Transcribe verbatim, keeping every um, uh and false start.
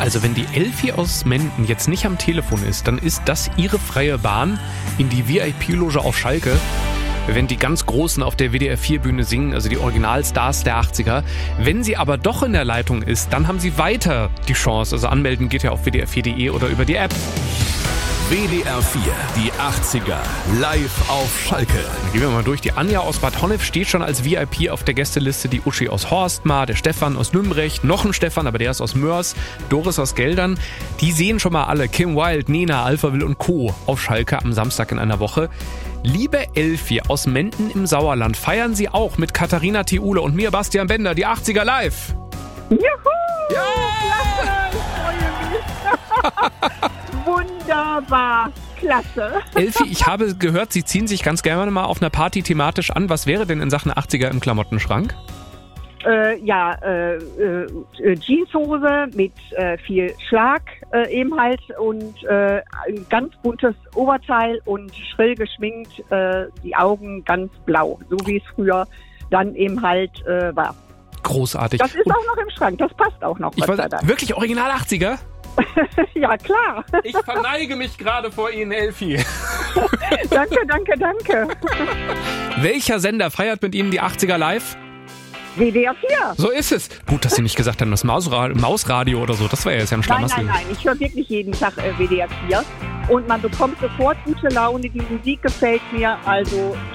Also wenn die Elfi aus Menden jetzt nicht am Telefon ist, dann ist das ihre freie Bahn in die V I P-Loge auf Schalke. Wenn die ganz Großen auf der W D R vier Bühne singen, also die Originalstars der achtziger. Wenn sie aber doch in der Leitung ist, dann haben sie weiter die Chance. Also anmelden geht ja auf w d r vier punkt d e oder über die App. W D R vier, die achtziger, live auf Schalke. Dann gehen wir mal durch. Die Anja aus Bad Honnef steht schon als V I P auf der Gästeliste. Die Uschi aus Horstmar, der Stefan aus Nümbrecht, noch ein Stefan, aber der ist aus Mörs, Doris aus Geldern. Die sehen schon mal alle Kim Wilde, Nena, Alphaville und Co. auf Schalke am Samstag in einer Woche. Liebe Elfi aus Menden im Sauerland, feiern Sie auch mit Katharina Thiule und mir, Bastian Bender, die achtziger live. Juhu! Ja! Klasse, ich freue mich. Wunderbar, klasse. Elfi, ich habe gehört, Sie ziehen sich ganz gerne mal auf einer Party thematisch an. Was wäre denn in Sachen achtziger im Klamottenschrank? Äh, ja, äh, äh, Jeanshose mit äh, viel Schlag äh, eben halt und äh, ein ganz buntes Oberteil und schrill geschminkt, äh, die Augen ganz blau, so wie es früher dann eben halt äh, war. Großartig. Das ist und auch noch im Schrank, das passt auch noch. Ich Gott sei wollte, Dank. wirklich original achtziger? Ja, klar. Ich verneige mich gerade vor Ihnen, Elfi. Danke, danke, danke. Welcher Sender feiert mit Ihnen die achtziger live? W D R vier. So ist es. Gut, dass Sie nicht gesagt haben, das Mausra- Mausradio oder so. Das war ja jetzt ja ein Nein, Schlamassel. nein, nein. Ich höre wirklich jeden Tag äh, W D R vier. Und man bekommt sofort gute Laune. Die Musik gefällt mir. Also